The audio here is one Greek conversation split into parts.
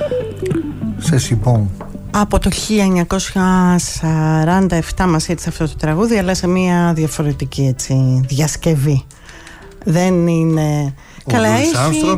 Σε Σιμπόν. Από το 1947 μας ήρθε αυτό το τραγούδι, αλλά σε μια διαφορετική έτσι διασκευή. Δεν είναι... Καλά, έχει...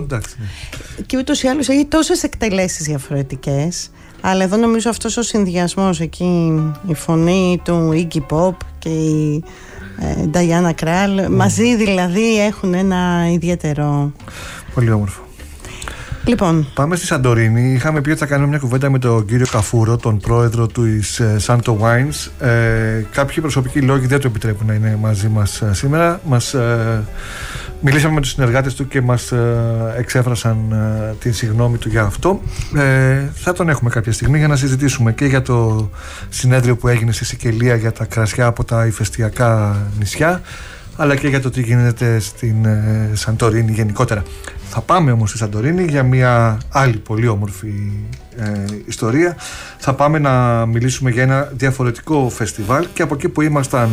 Και ούτως ή άλλως έχει τόσες εκτελέσεις διαφορετικές. Αλλά εδώ νομίζω αυτός ο συνδυασμός εκεί, η φωνή του Iggy Pop και η Diana Krall, μαζί δηλαδή έχουν ένα ιδιαίτερο... Πολύ όμορφο. Λοιπόν, πάμε στη Σαντορίνη. Είχαμε πει ότι θα κάνουμε μια κουβέντα με τον κύριο Καφούρο, τον πρόεδρο του Santo Wines. Κάποιοι προσωπικοί λόγοι δεν του επιτρέπουν να είναι μαζί μας σήμερα. Μιλήσαμε με τους συνεργάτες του και μας εξέφρασαν την συγγνώμη του για αυτό. Θα τον έχουμε κάποια στιγμή για να συζητήσουμε και για το συνέδριο που έγινε στη Σικελία για τα κρασιά από τα ηφαιστειακά νησιά, αλλά και για το τι γίνεται στην Σαντορίνη γενικότερα. Θα πάμε όμως στη Σαντορίνη για μια άλλη πολύ όμορφη ιστορία. Θα πάμε να μιλήσουμε για ένα διαφορετικό φεστιβάλ και από εκεί που ήμασταν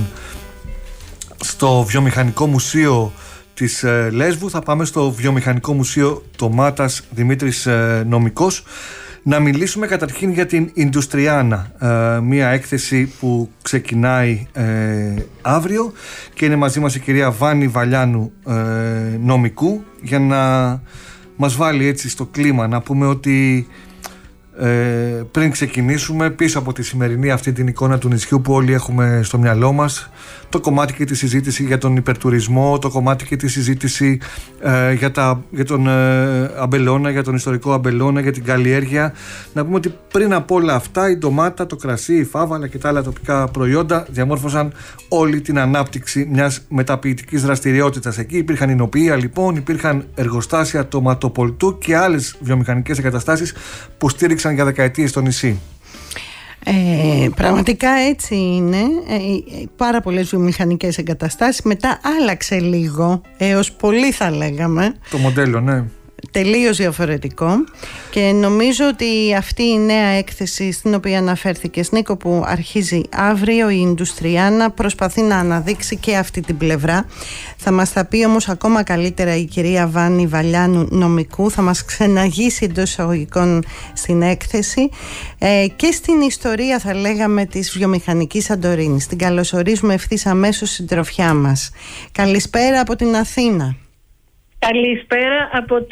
στο Βιομηχανικό Μουσείο της Λέσβου θα πάμε στο Βιομηχανικό Μουσείο Τομάτας Δημήτρης Νομικός να μιλήσουμε καταρχήν για την Ιντουστριάνα, μια έκθεση που ξεκινάει αύριο και είναι μαζί μας η κυρία Βάνη Βαλιάνου νομικού για να μας βάλει έτσι στο κλίμα. Να πούμε ότι πριν ξεκινήσουμε, πίσω από τη σημερινή αυτή την εικόνα του νησιού που όλοι έχουμε στο μυαλό μας, το κομμάτι και τη συζήτηση για τον υπερτουρισμό, το κομμάτι και τη συζήτηση για τον αμπελώνα, για τον ιστορικό αμπελώνα, για την καλλιέργεια. Να πούμε ότι πριν από όλα αυτά η ντομάτα, το κρασί, η φάβαλα και τα άλλα τοπικά προϊόντα διαμόρφωσαν όλη την ανάπτυξη μιας μεταποιητικής δραστηριότητας. Εκεί υπήρχαν εινοποιεία λοιπόν, υπήρχαν εργοστάσια τοματοπολτού και άλλες βιομηχανικές εγκαταστάσεις που στήριξαν για δεκαετίες το νησί. Πραγματικά έτσι είναι. Πάρα πολλές βιομηχανικές εγκαταστάσεις. Μετά άλλαξε λίγο, έως πολύ θα λέγαμε, το μοντέλο, ναι. Τελείως διαφορετικό. Και νομίζω ότι αυτή η νέα έκθεση στην οποία αναφέρθηκες, Νίκο, που αρχίζει αύριο, η Ιντουστριάνα, προσπαθεί να αναδείξει και αυτή την πλευρά. Θα μας τα πει όμως ακόμα καλύτερα η κυρία Βάνη Βαλιάνου νομικού. Θα μας ξεναγήσει εντός εισαγωγικών στην έκθεση και στην ιστορία, θα λέγαμε, της βιομηχανικής Σαντορίνης. Την καλωσορίζουμε ευθύς αμέσως στην τροφιά μας. Καλησπέρα από την Αθήνα. Καλησπέρα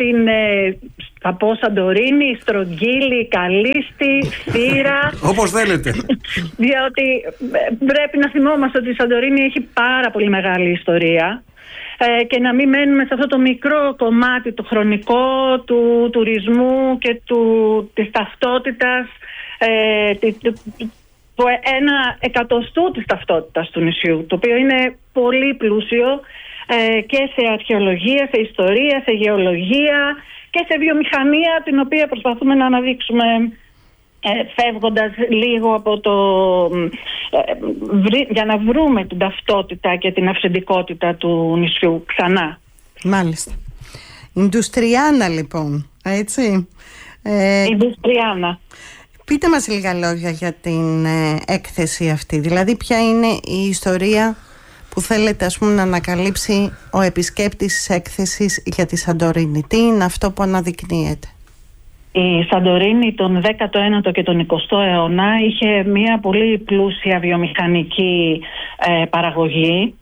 από Σαντορίνη, Στρογγύλη, Καλίστη, Θήρα. Όπως θέλετε. Διότι πρέπει να θυμόμαστε ότι η Σαντορίνη έχει πάρα πολύ μεγάλη ιστορία και να μην μένουμε σε αυτό το μικρό κομμάτι, το χρονικό του τουρισμού και της ταυτότητας, ένα εκατοστού της ταυτότητας του νησιού, το οποίο είναι πολύ πλούσιο και σε αρχαιολογία, σε ιστορία, σε γεωλογία και σε βιομηχανία, την οποία προσπαθούμε να αναδείξουμε φεύγοντας λίγο από για να βρούμε την ταυτότητα και την αυθεντικότητα του νησιού ξανά. Μάλιστα. Ιντουστριάνα λοιπόν, έτσι. Ιντουστριάνα. Πείτε μας λίγα λόγια για την έκθεση αυτή. Δηλαδή ποια είναι η ιστορία που θέλετε, ας πούμε, να ανακαλύψει ο επισκέπτης της έκθεσης για τη Σαντορίνη. Τι είναι αυτό που αναδεικνύεται? Η Σαντορίνη τον 19ο και τον 20ο αιώνα είχε μια πολύ πλούσια βιομηχανική παραγωγή,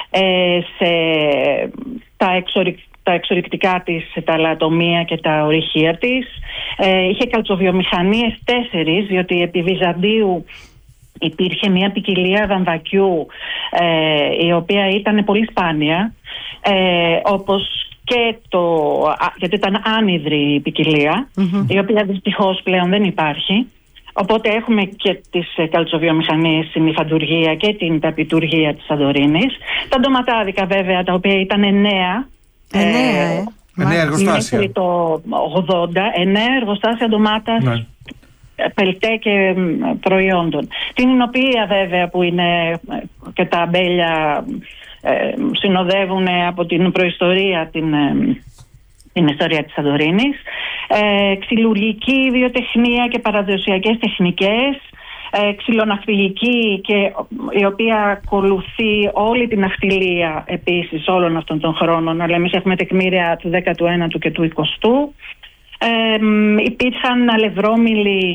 τα εξορυκτικά της, τα λατομεία και τα ορυχεία της. Είχε καλτσοβιομηχανίες 4, διότι επί Βυζαντίου υπήρχε μια ποικιλία βαμβακιού η οποία ήταν πολύ σπάνια, όπως και γιατί ήταν άνυδρη η ποικιλία, η οποία δυστυχώς πλέον δεν υπάρχει. Οπότε έχουμε και τις καλτσοβιομηχανίες, την υφαντουργία και την ταπιτουργία της Σαντορίνης. Τα ντοματάδικα βέβαια, τα οποία ήταν 9 εργοστάσια. Μέχρι το 80, 9 εργοστάσια ντομάτας, ναι, πελτέ και προϊόντων. Την εινοποιία βέβαια, που είναι και τα αμπέλια συνοδεύουν από την προϊστορία την ιστορία της Σαντορίνης. Ξυλουργική βιοτεχνία και παραδοσιακές τεχνικές, ξυλοναυπηγική, και η οποία ακολουθεί όλη την ναυτιλία επίσης όλων αυτών των χρόνων, αλλά εμείς έχουμε τεκμήρια του 19ου και του 20ου. Υπήρχαν αλευρόμυλοι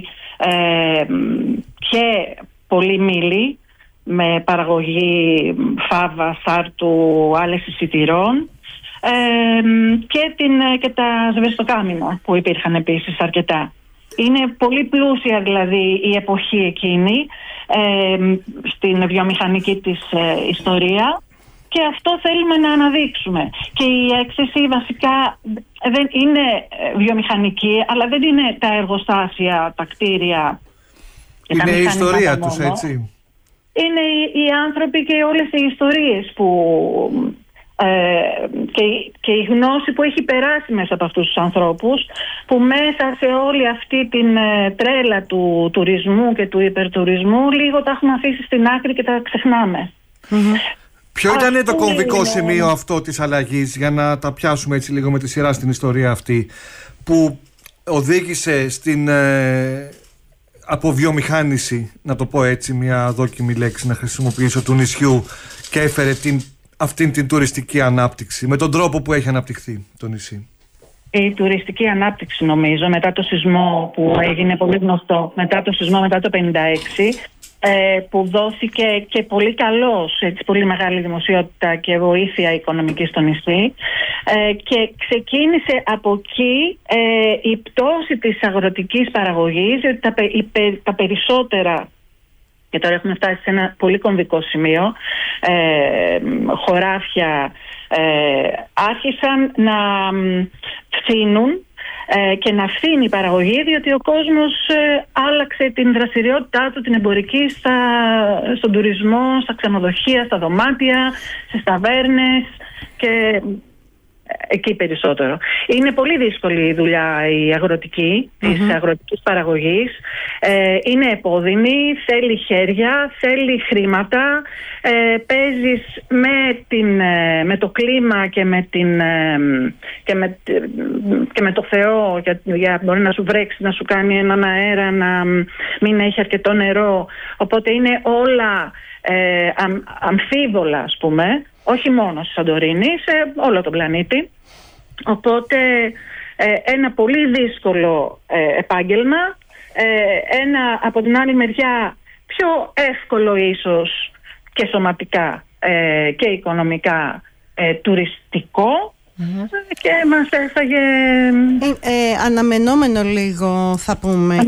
και πολλοί μήλοι με παραγωγή φάβα, σάρτου, άλεσης σιτηρών και τα σβεστοκάμινα που υπήρχαν επίσης αρκετά. Είναι πολύ πλούσια δηλαδή η εποχή εκείνη στην βιομηχανική της ιστορία και αυτό θέλουμε να αναδείξουμε. Και η έκθεση βασικά δεν είναι βιομηχανική, αλλά δεν είναι τα εργοστάσια, τα κτίρια. Είναι η ιστορία τους, έτσι. Είναι οι άνθρωποι και όλες οι ιστορίες και η γνώση που έχει περάσει μέσα από αυτούς τους ανθρώπους, που μέσα σε όλη αυτή την τρέλα του τουρισμού και του υπερτουρισμού λίγο τα έχουμε αφήσει στην άκρη και τα ξεχνάμε. Ποιο ήταν το κομβικό σημείο αυτό της αλλαγής, για να τα πιάσουμε έτσι λίγο με τη σειρά στην ιστορία αυτή, που οδήγησε στην αποβιομηχάνηση, να το πω έτσι, μια δόκιμη λέξη να χρησιμοποιήσω, του νησιού, και έφερε αυτήν την τουριστική ανάπτυξη με τον τρόπο που έχει αναπτυχθεί το νησί? Η τουριστική ανάπτυξη, νομίζω, μετά το σεισμό που έγινε πολύ γνωστό, μετά το σεισμό, μετά το 1956, που δόθηκε και πολύ καλός, έτσι, πολύ μεγάλη δημοσιότητα και βοήθεια οικονομική στο νησί, και ξεκίνησε από εκεί η πτώση της αγροτικής παραγωγής, γιατί τα περισσότερα, και τώρα έχουμε φτάσει σε ένα πολύ κομβικό σημείο, χωράφια άρχισαν να φθήνουν και να φθήνει η παραγωγή, διότι ο κόσμος άλλαξε την δραστηριότητά του, την εμπορική, στον τουρισμό, στα ξενοδοχεία, στα δωμάτια, στις ταβέρνες και εκεί περισσότερο. Είναι πολύ δύσκολη η δουλειά η αγροτική, της αγροτικής παραγωγής. Είναι επώδυνη, θέλει χέρια, θέλει χρήματα. Παίζεις με το κλίμα και με το Θεό, για μπορεί να σου βρέξει, να σου κάνει έναν αέρα, να μην έχει αρκετό νερό. Οπότε είναι όλα αμφίβολα, ας πούμε, όχι μόνο στη Σαντορίνη, σε όλο τον πλανήτη. Οπότε ένα πολύ δύσκολο επάγγελμα, ένα από την άλλη μεριά πιο εύκολο ίσως και σωματικά και οικονομικά τουριστικό, και μας έφαγε αναμενόμενο λίγο, θα πούμε,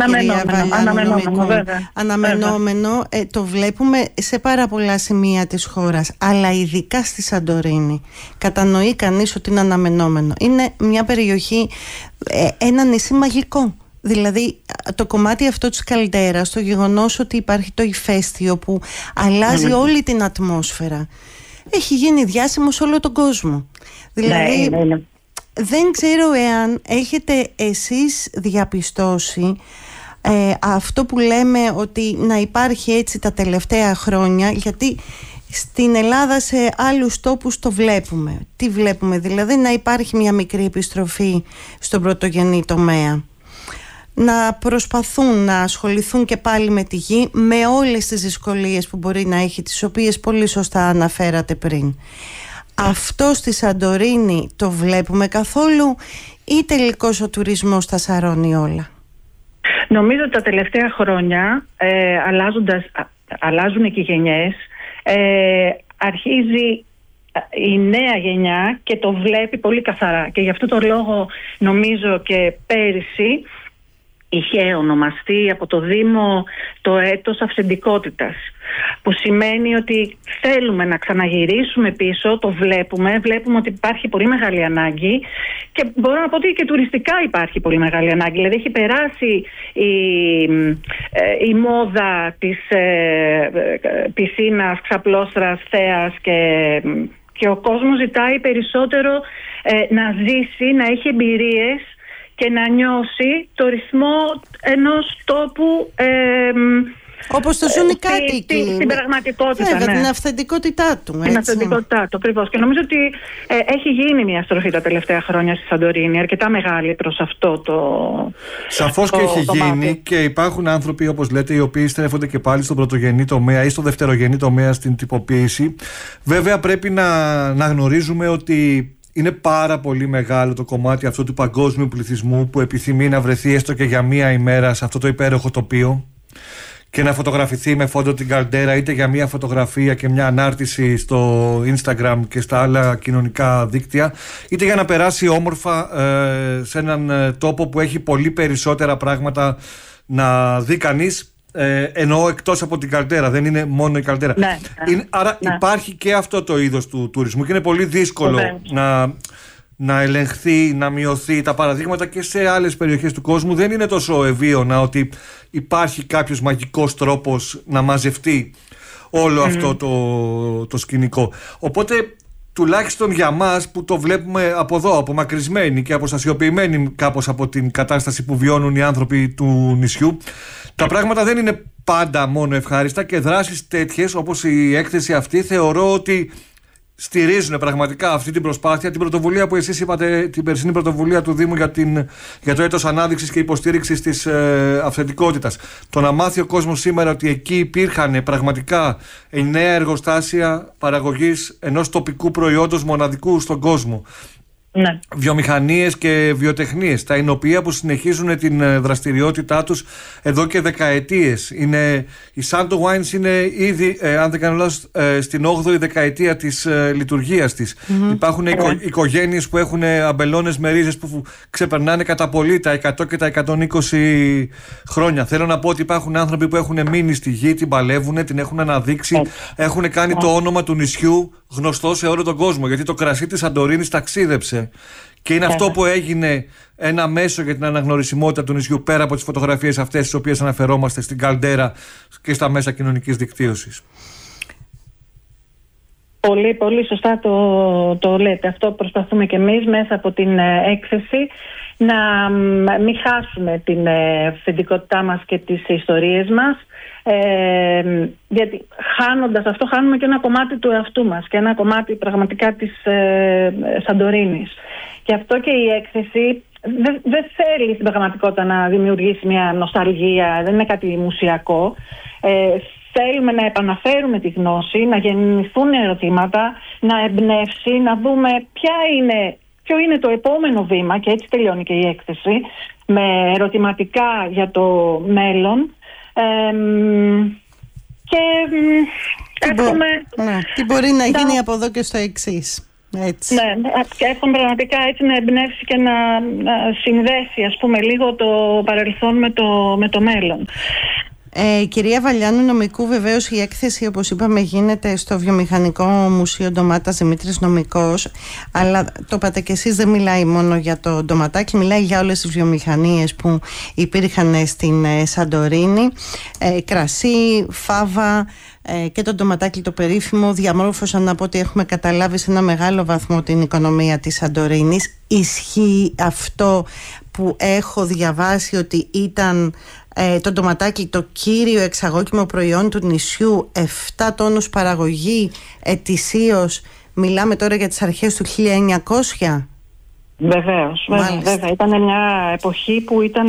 αναμενόμενο. Το βλέπουμε σε πάρα πολλά σημεία της χώρας, αλλά ειδικά στη Σαντορίνη κατανοεί κανείς ότι είναι αναμενόμενο. Είναι μια περιοχή, ένα νησί μαγικό. Δηλαδή το κομμάτι αυτό της καλντέρας, το γεγονός ότι υπάρχει το ηφαίστειο που αλλάζει όλη την ατμόσφαιρα, έχει γίνει διάσημο σε όλο τον κόσμο. Δηλαδή δεν ξέρω εάν έχετε εσείς διαπιστώσει αυτό που λέμε ότι να υπάρχει έτσι τα τελευταία χρόνια, γιατί στην Ελλάδα σε άλλους τόπους το βλέπουμε. Τι βλέπουμε? Δηλαδή να υπάρχει μια μικρή επιστροφή στον πρωτογενή τομέα, να προσπαθούν να ασχοληθούν και πάλι με τη γη, με όλες τις δυσκολίες που μπορεί να έχει, τις οποίες πολύ σωστά αναφέρατε πριν. Αυτό στη Σαντορίνη το βλέπουμε καθόλου, ή τελικώς ο τουρισμός τα σαρώνει όλα? Νομίζω ότι τα τελευταία χρόνια, αλλάζουν και οι γενιές, αρχίζει η νέα γενιά και το βλέπει πολύ καθαρά. Και γι' αυτό το λόγο νομίζω και πέρυσι είχε ονομαστεί από το Δήμο το έτος αυθεντικότητας, που σημαίνει ότι θέλουμε να ξαναγυρίσουμε πίσω, το βλέπουμε ότι υπάρχει πολύ μεγάλη ανάγκη, και μπορώ να πω ότι και τουριστικά υπάρχει πολύ μεγάλη ανάγκη. Δηλαδή έχει περάσει η μόδα της πισίνας, ξαπλώστρας, θέας, και ο κόσμος ζητάει περισσότερο να ζήσει, να έχει εμπειρίες και να νιώσει το ρυθμό ενός τόπου, όπως το ζουν οι κάτοικοι, στην πραγματικότητα. Βέβαια, την αυθεντικότητά του. Την αυθεντικότητά του, ακριβώς. Και νομίζω ότι έχει γίνει μια στροφή τα τελευταία χρόνια στη Σαντορίνη, αρκετά μεγάλη προς αυτό το. Σαφώς και έχει γίνει, και υπάρχουν άνθρωποι, όπως λέτε, οι οποίοι στρέφονται και πάλι στον πρωτογενή τομέα ή στο δευτερογενή τομέα στην τυποποίηση. Βέβαια, πρέπει να γνωρίζουμε ότι είναι πάρα πολύ μεγάλο το κομμάτι αυτό του παγκόσμιου πληθυσμού που επιθυμεί να βρεθεί έστω και για μία ημέρα σε αυτό το υπέροχο τοπίο και να φωτογραφηθεί με φόντο την καλντέρα, είτε για μία φωτογραφία και μια ανάρτηση στο Instagram και στα άλλα κοινωνικά δίκτυα, είτε για να περάσει όμορφα σε έναν τόπο που έχει πολύ περισσότερα πράγματα να δει κανείς. Εννοώ εκτός από την καλντέρα, δεν είναι μόνο η καλντέρα. Άρα υπάρχει και αυτό το είδος του τουρισμού και είναι πολύ δύσκολο να ελεγχθεί, να μειωθεί. Τα παραδείγματα και σε άλλες περιοχές του κόσμου δεν είναι τόσο ευίωνα ότι υπάρχει κάποιος μαγικός τρόπος να μαζευτεί όλο αυτό το σκηνικό. Οπότε τουλάχιστον για μας που το βλέπουμε από εδώ, απομακρυσμένοι και αποστασιοποιημένοι κάπως από την κατάσταση που βιώνουν οι άνθρωποι του νησιού, τα πράγματα δεν είναι πάντα μόνο ευχάριστα και δράσεις τέτοιες όπως η έκθεση αυτή θεωρώ ότι στηρίζουν πραγματικά αυτή την προσπάθεια, την πρωτοβουλία που εσείς είπατε, την περσινή πρωτοβουλία του Δήμου για το έτος ανάδειξης και υποστήριξης της αυθεντικότητας. Το να μάθει ο κόσμος σήμερα ότι εκεί υπήρχαν πραγματικά 9 εργοστάσια παραγωγής ενός τοπικού προϊόντος μοναδικού στον κόσμο. Ναι. Βιομηχανίες και βιοτεχνίες, τα εινοποιεία που συνεχίζουν την δραστηριότητά τους εδώ και δεκαετίες. Η Santo Wines είναι ήδη, αν δεν κάνω λάθος, στην 8η δεκαετία της λειτουργίας της. Υπάρχουν οικογένειες που έχουν αμπελώνες με ρίζες που ξεπερνάνε κατά πολύ τα 100 και τα 120 χρόνια. Θέλω να πω ότι υπάρχουν άνθρωποι που έχουν μείνει στη γη, την παλεύουν, την έχουν αναδείξει, έχουν κάνει το όνομα του νησιού γνωστό σε όλο τον κόσμο, γιατί το κρασί της Σαντορίνης ταξίδεψε και είναι αυτό που έγινε ένα μέσο για την αναγνωρισιμότητα του νησιού, πέρα από τις φωτογραφίες αυτές τις οποίες αναφερόμαστε στην καλντέρα και στα μέσα κοινωνικής δικτύωσης. Πολύ, πολύ σωστά το λέτε. Αυτό προσπαθούμε και εμείς μέσα από την έκθεση, να μην χάσουμε την αυθεντικότητά μας και τις ιστορίες μας, γιατί χάνοντας αυτό χάνουμε και ένα κομμάτι του εαυτού μας και ένα κομμάτι πραγματικά της Σαντορίνης. Και αυτό και η έκθεση δεν θέλει στην πραγματικότητα να δημιουργήσει μια νοσταλγία, δεν είναι κάτι μουσιακό. Θέλουμε να επαναφέρουμε τη γνώση, να γεννηθούν ερωτήματα, να εμπνεύσει, να δούμε ποιο είναι το επόμενο βήμα, και έτσι τελειώνει και η έκθεση, με ερωτηματικά για το μέλλον. Τι μπορεί να γίνει από εδώ και στο εξής. Έτσι. Ναι, και εύχομαι πραγματικά έτσι να εμπνεύσει και να συνδέσει, ας πούμε, λίγο το παρελθόν με το μέλλον. Κυρία Βαλιάνου Νομικού, βεβαίως η έκθεση, όπως είπαμε, γίνεται στο Βιομηχανικό Μουσείο Ντομάτας Δημήτρης Νομικός, αλλά το είπατε και εσείς, δεν μιλάει μόνο για το ντοματάκι, μιλάει για όλες τις βιομηχανίες που υπήρχαν στην Σαντορίνη. Κρασί, φάβα και το ντοματάκι το περίφημο διαμόρφωσαν, από ό,τι έχουμε καταλάβει, σε ένα μεγάλο βαθμό την οικονομία της Σαντορίνης. Ισχύει αυτό που έχω διαβάσει, ότι ήταν το ντοματάκι το κύριο εξαγώγημο προϊόν του νησιού, 7 τόνους παραγωγή ετησίως? Μιλάμε τώρα για τις αρχές του 1900. Βεβαίως. Ήταν μια εποχή που ήταν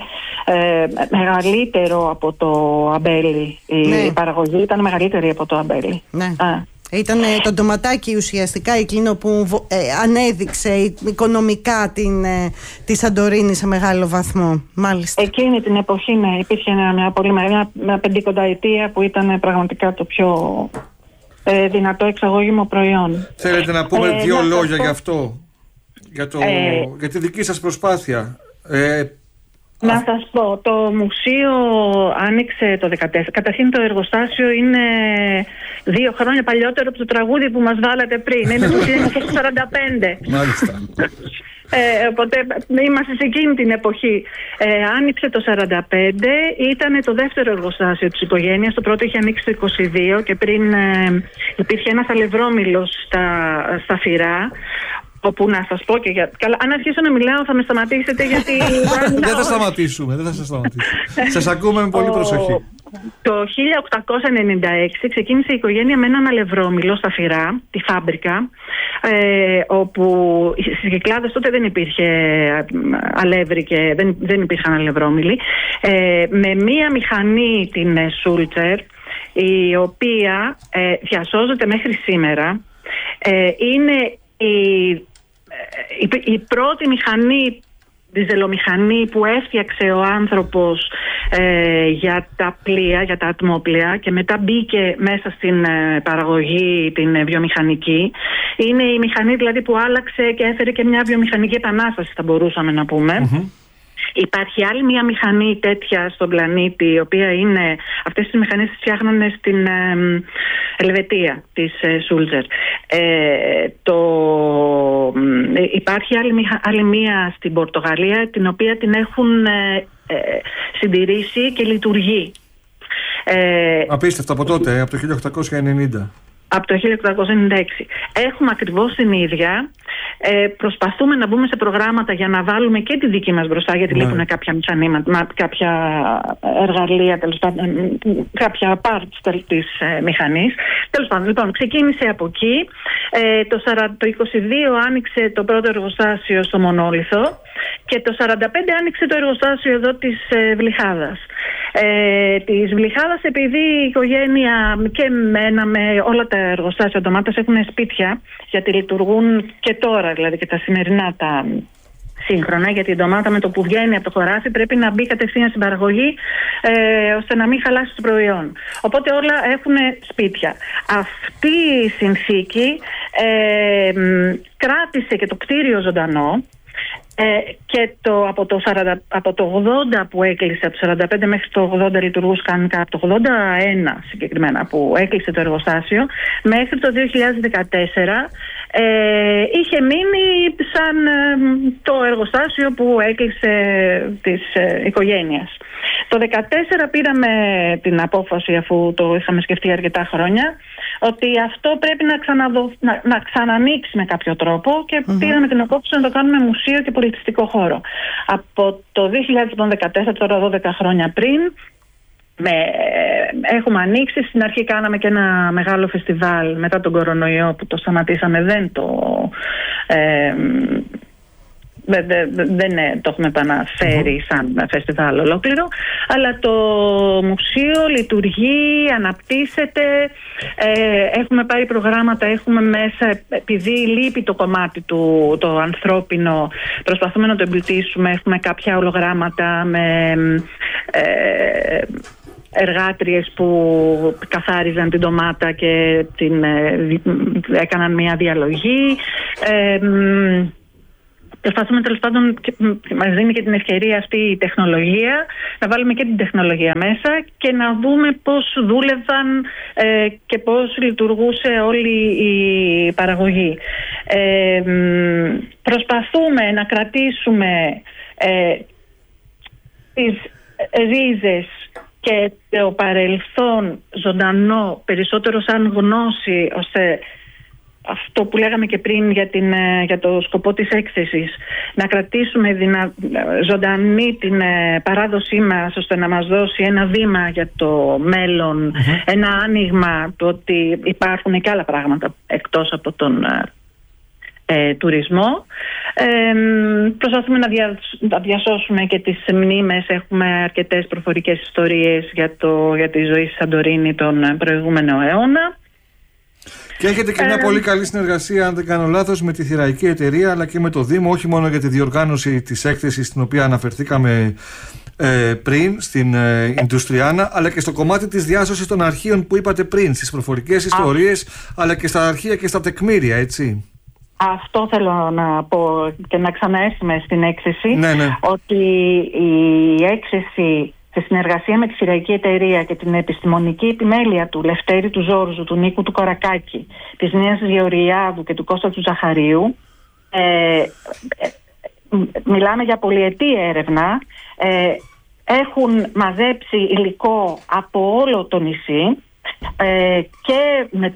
μεγαλύτερο από το αμπέλι. Η παραγωγή ήταν μεγαλύτερη από το αμπέλι. Ναι. Ήταν το ντοματάκι ουσιαστικά εκείνο που ανέδειξε οικονομικά τη Σαντορίνη σε μεγάλο βαθμό. Μάλιστα. Εκείνη την εποχή υπήρχε μια πολύ μεγάλη, μια 50ετία που ήταν πραγματικά το πιο δυνατό εξαγώγημο προϊόν. Θέλετε να πούμε δύο λόγια γι' αυτό, για τη δική σας προσπάθεια? Να σας πω, το μουσείο άνοιξε το 2014. Καταρχήν το εργοστάσιο είναι 2 χρόνια παλιότερο από το τραγούδι που μας βάλατε πριν. Είναι το 1945. Μάλιστα. Οπότε είμαστε σε εκείνη την εποχή. Άνοιξε το 1945, ήταν το δεύτερο εργοστάσιο της οικογένειας. Το πρώτο είχε ανοίξει το 1922 και πριν υπήρχε ένας αλευρόμυλος στα Φυρά. Όπου να σας πω και καλά, αν αρχίσω να μιλάω θα με σταματήσετε, γιατί δεν θα σταματήσουμε. Σας ακούμε με πολύ προσοχή. Το 1896 ξεκίνησε η οικογένεια με έναν αλευρόμυλο στα Φυρά, τη φάμπρικα, όπου στις Κυκλάδες τότε δεν υπήρχε αλεύρι και δεν υπήρχαν αλευρόμυλοι, με μία μηχανή, την Σούλτσερ, η οποία διασώζεται μέχρι σήμερα. Είναι η η πρώτη μηχανή, διζελομηχανή που έφτιαξε ο άνθρωπος για τα πλοία, για τα ατμόπλοια, και μετά μπήκε μέσα στην παραγωγή την βιομηχανική. Είναι η μηχανή δηλαδή που άλλαξε και έφερε και μια βιομηχανική επανάσταση, θα μπορούσαμε να πούμε. Υπάρχει άλλη μια μηχανή τέτοια στον πλανήτη, η οποία είναι, αυτές τις μηχανές τις φτιάχνανε στην Ελβετία, της Σούλτζερ. Υπάρχει άλλη μια στην Πορτογαλία, την οποία την έχουν συντηρήσει και λειτουργεί. Απίστευτο, από τότε, από το 1890. Από το 1896. Έχουμε ακριβώς την ίδια. Προσπαθούμε να μπούμε σε προγράμματα για να βάλουμε και τη δική μας μπροστά, γιατί λείπουν κάποια μηχανήματα, κάποια εργαλεία, τέλος πάντων, κάποια parts της μηχανής. Τέλος πάντων, λοιπόν, ξεκίνησε από εκεί. Το 22 άνοιξε το πρώτο εργοστάσιο στο Μονόλιθο και το 45 άνοιξε το εργοστάσιο εδώ της Βλυχάδας. Της Βλυχάδας, επειδή η οικογένεια και με όλα τα εργοστάσια ντομάτας έχουν σπίτια, γιατί λειτουργούν και τώρα, δηλαδή και τα σημερινά τα σύγχρονα, γιατί η ντομάτα με το που βγαίνει από το χωράφι πρέπει να μπει κατευθείαν στην παραγωγή, ώστε να μην χαλάσει το προϊόν. Οπότε όλα έχουν σπίτια. Αυτή η συνθήκη κράτησε και το κτίριο ζωντανό. Και από το 80 που έκλεισε, από το 45 μέχρι το 80 λειτουργούσε κανονικά, από το 81 συγκεκριμένα που έκλεισε το εργοστάσιο, μέχρι το 2014 είχε μείνει σαν το εργοστάσιο που έκλεισε της οικογένειας. Το 2014 πήραμε την απόφαση, αφού το είχαμε σκεφτεί αρκετά χρόνια, ότι αυτό πρέπει να ξανανοίξει με κάποιο τρόπο, και πήραμε την απόφαση να το κάνουμε μουσείο και πολιτιστικό χώρο. Από το 2014, τώρα 12 χρόνια πριν, έχουμε ανοίξει. Στην αρχή κάναμε και ένα μεγάλο φεστιβάλ μετά τον κορονοϊό, που το σταματήσαμε, δεν το έχουμε επαναφέρει σαν φεστιβάλ ολόκληρο, αλλά το μουσείο λειτουργεί, αναπτύσσεται, έχουμε πάρει προγράμματα, έχουμε μέσα, επειδή λείπει το κομμάτι το ανθρώπινο, προσπαθούμε να το εμπλουτίσουμε, έχουμε κάποια ολογράμματα με εργάτριες που καθάριζαν την ντομάτα και έκαναν μια διαλογή. Προσπαθούμε τέλος πάντων, μας δίνει και την ευκαιρία αυτή η τεχνολογία, να βάλουμε και την τεχνολογία μέσα και να δούμε πώς δούλευαν και πώς λειτουργούσε όλη η παραγωγή. Προσπαθούμε να κρατήσουμε τις ρίζες και το παρελθόν ζωντανό, περισσότερο σαν γνώση, ώστε αυτό που λέγαμε και πριν για το σκοπό της έκθεσης, να κρατήσουμε ζωντανή την παράδοσή μας, ώστε να μας δώσει ένα βήμα για το μέλλον, ένα άνοιγμα του ότι υπάρχουν και άλλα πράγματα εκτός από τον τουρισμό. Προσπαθούμε να διασώσουμε και τις μνήμες. Έχουμε αρκετές προφορικές ιστορίες για τη ζωή στη Σαντορίνη τον προηγούμενο αιώνα. Και έχετε και μια πολύ καλή συνεργασία, αν δεν κάνω λάθος, με τη Θηραϊκή Εταιρεία, αλλά και με το Δήμο, όχι μόνο για τη διοργάνωση της έκθεσης στην οποία αναφερθήκαμε πριν, στην Ιντουστριάνα, αλλά και στο κομμάτι της διάσωσης των αρχείων που είπατε πριν, στις προφορικές ιστορίες, αλλά και στα αρχεία και στα τεκμήρια, έτσι. Αυτό θέλω να πω και να ξαναέρθουμε στην έκθεση, ναι. ότι η έκθεση σε συνεργασία με τη Θηραϊκή Εταιρεία και την επιστημονική επιμέλεια του Λευτέρη του Ζόρζου, του Νίκου του Κορακάκη, της Νίας Γεωργιάδου και του Κώστα του Ζαχαρίου, μιλάμε για πολυετή έρευνα, έχουν μαζέψει υλικό από όλο το νησί και με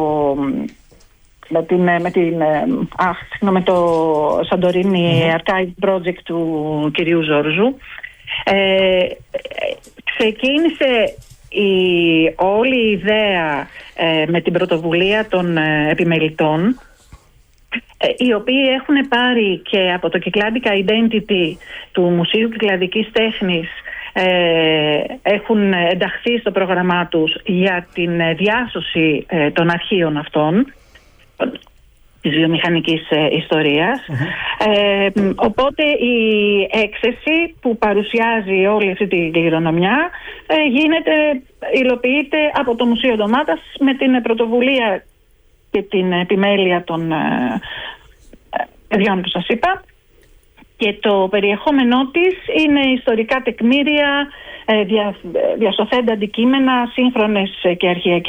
το Santorini Archive Project του κυρίου Ζόρζου. Ξεκίνησε όλη η ιδέα με την πρωτοβουλία των επιμελητών, οι οποίοι έχουν πάρει και από το Κυκλάντικα Identity του Μουσείου Κυκλαδικής Τέχνης, έχουν ενταχθεί στο πρόγραμμά τους για την διάσωση των αρχείων αυτών. της βιομηχανικής ιστορίας. Οπότε η έκθεση που παρουσιάζει όλη αυτή τη κληρονομιά υλοποιείται από το Μουσείο Ντομάτας με την πρωτοβουλία και την επιμέλεια των παιδιών που σας είπα, και το περιεχόμενό της είναι ιστορικά τεκμήρια, διασωθέντα αντικείμενα, σύγχρονες και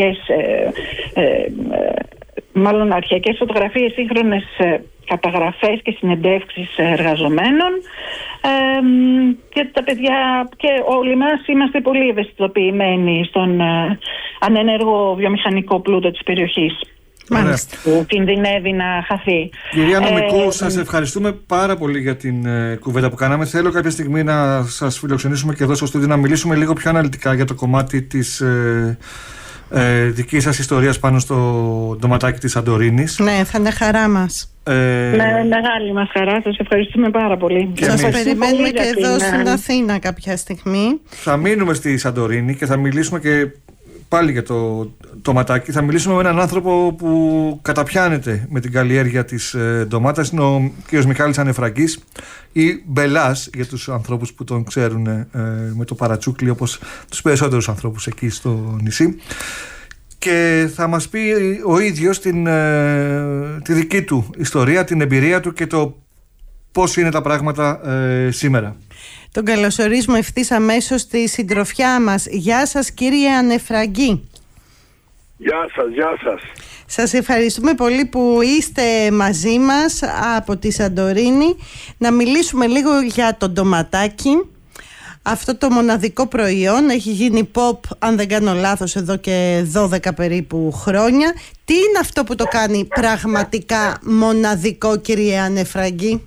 αρχαιακές φωτογραφίες, σύγχρονες καταγραφές και συνεντεύξεις εργαζομένων, και τα παιδιά και όλοι μας είμαστε πολύ ευαισθητοποιημένοι στον ανενέργο βιομηχανικό πλούτο της περιοχής. Μάλιστα. Που κινδυνεύει να χαθεί. Κυρία Νομικού, σας ευχαριστούμε πάρα πολύ για την κουβέντα που κάναμε. Θέλω κάποια στιγμή να σας φιλοξενήσουμε και εδώ στο στούντιο να μιλήσουμε λίγο πιο αναλυτικά για το κομμάτι της δικής σας ιστορίας πάνω στο ντοματάκι της Σαντορίνης. Ναι, θα είναι χαρά μας. Με μεγάλη μας χαρά, σας ευχαριστούμε πάρα πολύ. Σας περιμένουμε και εδώ στην Αθήνα κάποια στιγμή. Θα μείνουμε στη Σαντορίνη και θα μιλήσουμε και πάλι για το ντοματάκι. Θα μιλήσουμε με έναν άνθρωπο που καταπιάνεται με την καλλιέργεια της ντομάτας. Είναι ο κ. Μιχάλης Ανεφραγκής ή Μπελάς για τους ανθρώπους που τον ξέρουν με το παρατσούκλι, όπως τους περισσότερους ανθρώπους εκεί στο νησί. Και θα μας πει ο ίδιος τη δική του ιστορία, την εμπειρία του και το πώς είναι τα πράγματα σήμερα. Τον καλωσορίζουμε ευθύς αμέσως στη συντροφιά μας. Γεια σας, κύριε Ανεφραγκή. Γεια σας, γεια σας. Σας ευχαριστούμε πολύ που είστε μαζί μας από τη Σαντορίνη. Να μιλήσουμε λίγο για το ντοματάκι. Αυτό το μοναδικό προϊόν έχει γίνει pop, αν δεν κάνω λάθος, εδώ και 12 περίπου χρόνια. Τι είναι αυτό που το κάνει πραγματικά μοναδικό, κύριε Ανεφραγκή?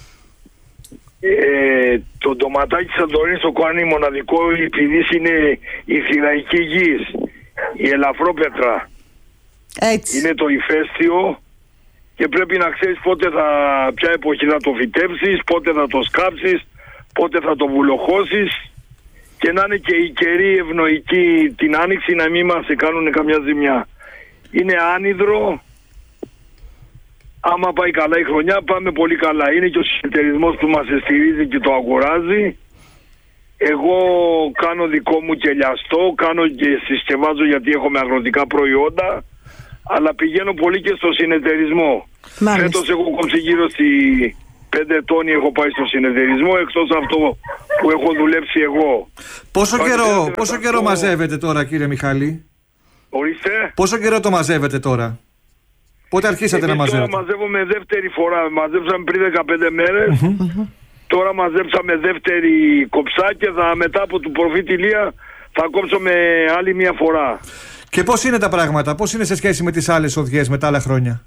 Το ντοματάκι της Σαντορίνης το κάνει μοναδικό επειδή είναι η θηραϊκή γης, η ελαφρόπετρα. Έτσι. Είναι το ηφαίστειο και πρέπει να ξέρεις ποια εποχή θα το φυτέψεις, πότε θα το σκάψεις, πότε θα το βουλοχώσεις, και να είναι και οι καιροί ευνοϊκοί την άνοιξη, να μην μας κάνουν καμιά ζημιά. Είναι άνυδρο. Άμα πάει καλά η χρονιά, πάμε πολύ καλά. Είναι και ο συνεταιρισμός που μας στηρίζει και το αγοράζει. Εγώ κάνω δικό μου και λιαστό, κάνω και συσκευάζω γιατί έχω με αγροτικά προϊόντα, αλλά πηγαίνω πολύ και στο συνεταιρισμό. Φέτος έχω κόψει γύρω στη 5 τόνοι έχω πάει στο συνεταιρισμό, εκτός αυτό που έχω δουλέψει εγώ. Πόσο καιρό μαζεύετε τώρα, κύριε Μιχάλη? Ορίστε. Πόσο καιρό το μαζεύετε τώρα? Πότε αρχίσατε να μαζεύετε? Τώρα μαζεύουμε δεύτερη φορά. Μαζέψαμε πριν 15 μέρες. Τώρα μαζέψαμε δεύτερη κοψά και μετά από του προφήτη Ηλία θα κόψουμε άλλη μια φορά. Και πώς είναι τα πράγματα? Πώς είναι σε σχέση με τις άλλες οδιές, με τα άλλα χρόνια?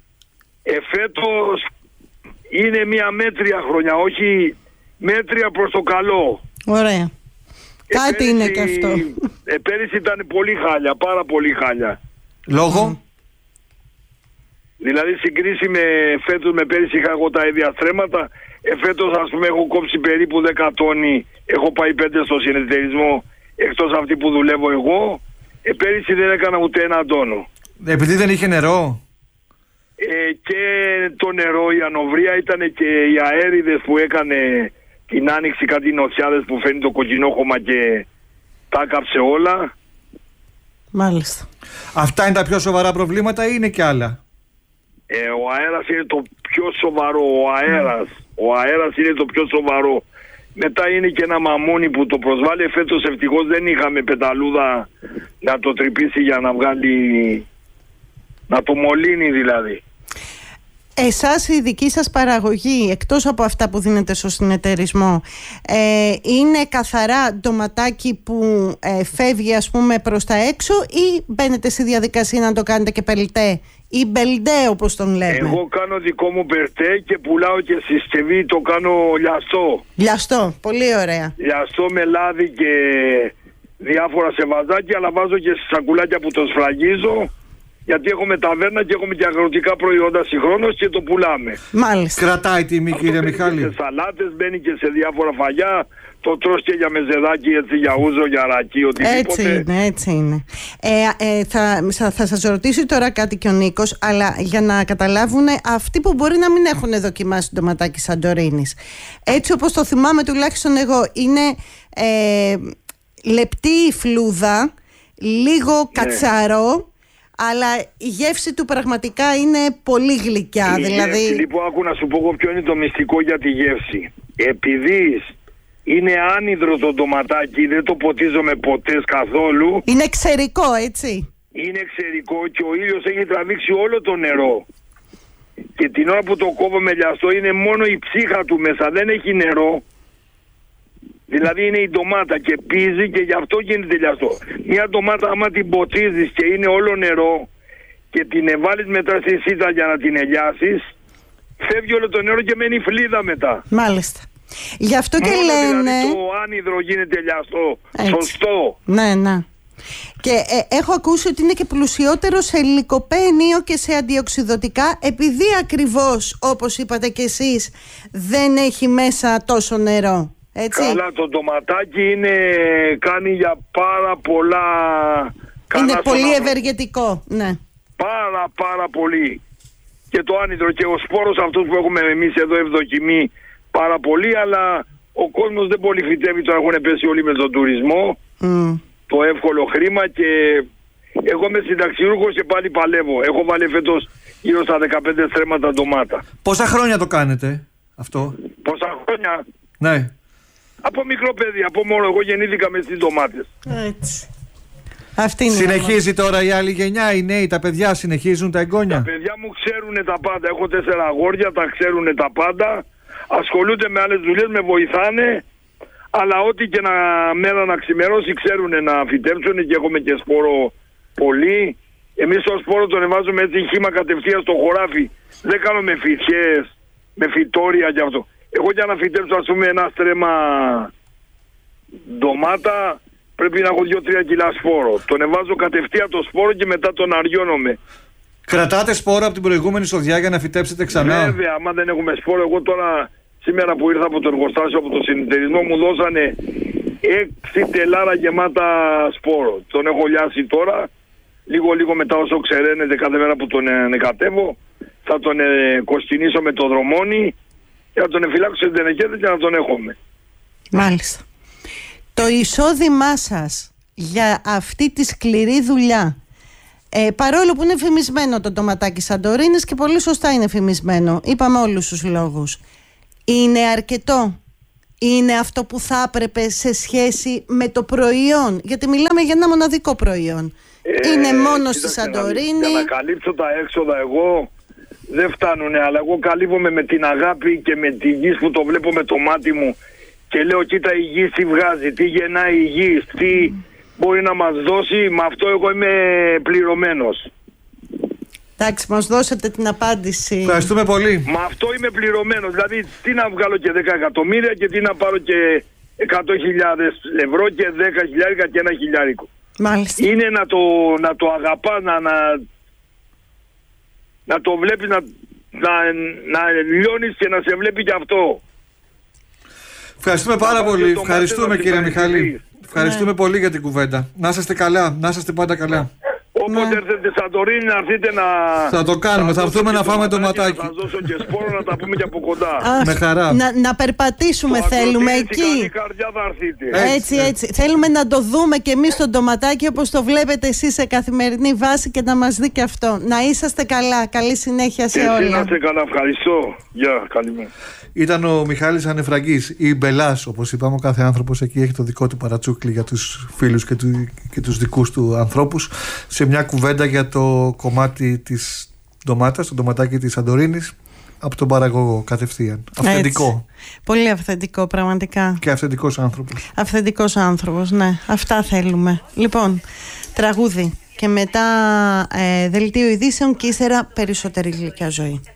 Φέτος είναι μια μέτρια χρονιά, όχι μέτρια προς το καλό. Ωραία. Κάτι είναι και αυτό. Πέρυσι ήταν πολύ χάλια, πάρα πολύ χάλια. Λόγω? Δηλαδή συγκρίση με φέτος, με πέρυσι είχα εγώ τα ίδια στρέμματα. Φέτος ας πούμε έχω κόψει περίπου 10 τόνοι, έχω πάει 5 στο συνεταιρισμό, εκτός αυτή που δουλεύω εγώ. Πέρυσι δεν έκανα ούτε ένα τόνο. Επειδή δεν είχε νερό? Και το νερό, η ανοβρία, ήταν και οι αέριδες που έκανε την άνοιξη, κάτι νοσιάδες που φαίνει το κοκκινόχωμα και τα κάψε όλα. Μάλιστα. Αυτά είναι τα πιο σοβαρά προβλήματα ή είναι και άλλα? Ο αέρας είναι το πιο σοβαρό. Ο αέρας είναι το πιο σοβαρό. Μετά είναι και ένα μαμόνι που το προσβάλλει. Φέτος ευτυχώς δεν είχαμε πεταλούδα να το τρυπήσει για να βγάλει, να το μολύνει δηλαδή. Εσάς η δική σας παραγωγή, εκτός από αυτά που δίνετε στο συνεταιρισμό, είναι καθαρά ντοματάκι που φεύγει ας πούμε προς τα έξω, ή μπαίνετε στη διαδικασία να το κάνετε και πελτέ ή μπελντέ όπως τον λέμε? Εγώ κάνω δικό μου πελτέ και πουλάω και συσκευή, το κάνω λιαστό. Λιαστό, πολύ ωραία. Λιαστό με λάδι και διάφορα σε βαζάκια, αλλά βάζω και σακουλάκια που το σφραγίζω. Γιατί έχουμε ταβέρνα και έχουμε και αγροτικά προϊόντα συγχρόνως και το πουλάμε. Μάλιστα. Κρατάει τιμή, κύριε Μιχάλη? Μπαίνει και σε σαλάτες, μπαίνει και σε διάφορα φαγιά. το τρως και για μεζεδάκι, έτσι, για ούζο, για ρακί, οτιδήποτε. Έτσι είναι. Θα σας ρωτήσει τώρα κάτι και ο Νίκος, αλλά για να καταλάβουν αυτοί που μπορεί να μην έχουν δοκιμάσει το ντοματάκι Σαντορίνης. Έτσι όπως το θυμάμαι τουλάχιστον εγώ, είναι λεπτή η φλούδα, λίγο κατσαρό, αλλά η γεύση του πραγματικά είναι πολύ γλυκιά. Δηλαδή... γεύση, λοιπόν, άκου να σου πω εγώ ποιο είναι το μυστικό για τη γεύση. Επειδή είναι άνυδρο το ντοματάκι, δεν το ποτίζομαι ποτέ καθόλου. Είναι ξερικό, έτσι. Είναι ξερικό και ο ήλιος έχει τραβήξει όλο το νερό. Και την ώρα που το κόβω με λιαστό είναι μόνο η ψύχα του μέσα, δεν έχει νερό. Δηλαδή είναι η ντομάτα και πίζει και γι' αυτό γίνεται λιαστό. Μια ντομάτα άμα την ποτίζεις και είναι όλο νερό και την βάλεις μετά στη σίτα για να την ελιάσεις, φεύγει όλο το νερό και μένει φλίδα μετά. Μάλιστα. Γι' αυτό και μόνο λένε... Δηλαδή το άνυδρο γίνεται λιαστό. Έτσι. Σωστό. Ναι, ναι. Και έχω ακούσει ότι είναι και πλουσιότερο σε λικοπαίγνιο και σε αντιοξυδωτικά, επειδή ακριβώς, όπως είπατε και εσείς, δεν έχει μέσα τόσο νερό. Έτσι. Καλά, το ντοματάκι κάνει για πάρα πολλά... Είναι πολύ ευεργετικό, ναι. Πάρα πολύ. Και το άνυδρο και ο σπόρος αυτός που έχουμε εμείς εδώ ευδοκιμεί πάρα πολύ, αλλά ο κόσμος δεν πολύ φυτεύει, τώρα έχουν πέσει όλοι με τον τουρισμό, το εύκολο χρήμα, και εγώ είμαι συνταξιούχος και πάλι παλεύω. Έχω βάλει φέτος γύρω στα 15 στρέμματα ντομάτα. Πόσα χρόνια το κάνετε αυτό? Πόσα χρόνια? Ναι. Από μικρό παιδί, από μόνο. Εγώ γεννήθηκα με στις ντομάτες. Έτσι. Αυτή είναι. Συνεχίζει τώρα η άλλη γενιά, οι νέοι, τα παιδιά συνεχίζουν τα εγγόνια? Τα παιδιά μου ξέρουν τα πάντα. Έχω 4 αγόρια, τα ξέρουν τα πάντα. Ασχολούνται με άλλες δουλειές, με βοηθάνε. Αλλά ό,τι και μέρα να ξημερώσει ξέρουν να φυτέψουν, και έχουμε και σπόρο πολύ. Εμείς το σπόρο τον βάζουμε έτσι χύμα κατευθείαν στο χωράφι. Δεν κάνουμε φυτιές, με φυτόρια και αυτό. Εγώ για να φυτέψω, ας πούμε, ένα στρέμμα ντομάτα, πρέπει να έχω 2-3 κιλά σπόρο. Τον εβάζω κατευθείαν το σπόρο και μετά τον αριώνομαι. Κρατάτε σπόρο από την προηγούμενη σοδιά για να φυτέψετε ξανά? Βέβαια, άμα δεν έχουμε σπόρο. Εγώ τώρα, σήμερα που ήρθα από το εργοστάσιο, από το συνεταιρισμό, μου δώσανε 6 τελάρα γεμάτα σπόρο. Τον έχω λιάσει τώρα. Λίγο μετά, όσο ξεραίνεται κάθε μέρα που τον ανεκατεύω, θα τον κοστινίσω με το δρομόνι και να τον εφυλάξω σε τενεκέδες και να τον έχουμε. Μάλιστα. Το εισόδημά σας για αυτή τη σκληρή δουλειά, παρόλο που είναι φημισμένο το ντοματάκι Σαντορίνης και πολύ σωστά είναι φημισμένο, είπαμε όλους τους λόγους, είναι αρκετό? Είναι αυτό που θα έπρεπε σε σχέση με το προϊόν? Γιατί μιλάμε για ένα μοναδικό προϊόν. Είναι μόνο στη Σαντορίνη. Για να καλύψω τα έξοδα εγώ δεν φτάνουνε, αλλά εγώ καλύβομαι με την αγάπη και με τη γης που το βλέπω με το μάτι μου και λέω, κοίτα η γης τι βγάζει, τι γεννάει η γης, τι μπορεί να μας δώσει. Με αυτό εγώ είμαι πληρωμένος. Εντάξει, μας δώσατε την απάντηση. Ευχαριστούμε πολύ. Με αυτό είμαι πληρωμένος. Δηλαδή τι να βγάλω και 10 εκατομμύρια και τι να πάρω και 100.000 ευρώ και 10.000 και 1.000. Μάλιστα. Είναι να το αγαπάς, να το βλέπεις, να λιώνεις και να σε βλέπει και αυτό. Ευχαριστούμε πάρα πολύ. Ευχαριστούμε, κύριε Μιχάλη. Ευχαριστούμε πολύ για την κουβέντα. Να είσαστε καλά, να είσαστε πάντα καλά. Όποτε έρθετε στη Σαντορίνη να έρθετε να... Θα το κάνουμε, θα έρθουμε να φάμε το ματάκι. Θα δώσω και σπόρο να τα πούμε και από κοντά. Με χαρά. Να περπατήσουμε θέλουμε εκεί. Καρδιά θα έρθετε. Έτσι. Θέλουμε να το δούμε και εμείς το ντοματάκι όπως το βλέπετε εσείς σε καθημερινή βάση και να μας δει και αυτό. Να είσαστε καλά, καλή συνέχεια σε όλα. Να είστε καλά, ευχαριστώ. Γεια, καλημέρα. Ήταν ο Μιχάλης Ανεφραγκής ή Μπελάς, όπως είπαμε. Ο κάθε άνθρωπος εκεί έχει το δικό του παρατσούκλι για τους φίλους και τους δικούς του ανθρώπους. Σε μια κουβέντα για το κομμάτι της ντομάτας, το ντοματάκι της Σαντορίνης, από τον παραγωγό κατευθείαν. Αυθεντικό. Έτσι. Πολύ αυθεντικό, πραγματικά. Και αυθεντικός άνθρωπος. Αυθεντικός άνθρωπος, ναι. Αυτά θέλουμε. Λοιπόν, τραγούδι και μετά δελτίο ειδήσεων και ύστερα περισσότερη γλυκιά ζωή.